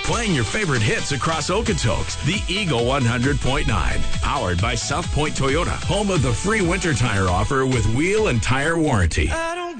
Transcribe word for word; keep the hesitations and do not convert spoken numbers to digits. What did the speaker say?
Playing your favorite hits across Okotoks, the Eagle one hundred point nine. Powered by South Point Toyota, home of the free winter tire offer with wheel and tire warranty.